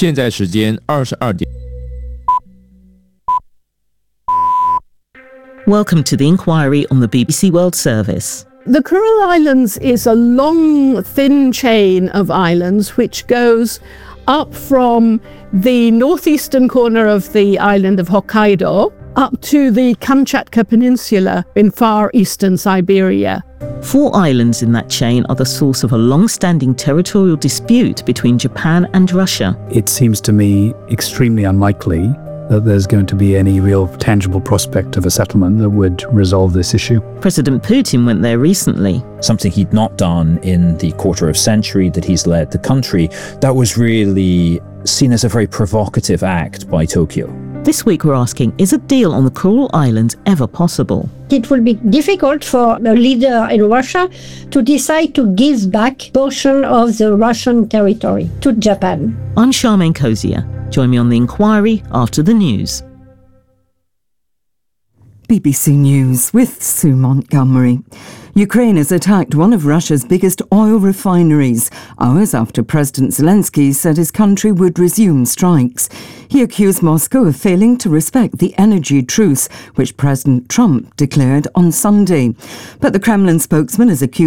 现在时间22点。 Welcome to the inquiry on the BBC World Service. The Kuril Islands is a long, thin chain of islands which goes up from the northeastern corner of the island of Hokkaido up to the Kamchatka Peninsula in far eastern Siberia. 4 islands in that chain are the source of a long-standing territorial dispute between Japan and Russia. It seems to me extremely unlikely that there's going to be any real tangible prospect of a settlement that would resolve this issue. President Putin went there recently. Something he'd not done in the quarter of century that he's led the country. That was really seen as a very provocative act by Tokyo. This week we're asking, is a deal on the Kuril Islands ever possible? It will be difficult for a leader in Russia to decide to give back a portion of the Russian territory to Japan. I'm Charmaine Cozier. Join me on The Inquiry after the news. BBC News with Sue Montgomery. Ukraine has attacked one of Russia's biggest oil refineries, hours after President Zelensky said his country would resume strikes. He accused Moscow of failing to respect the energy truce, which President Trump declared on Sunday. But the Kremlin spokesman has accused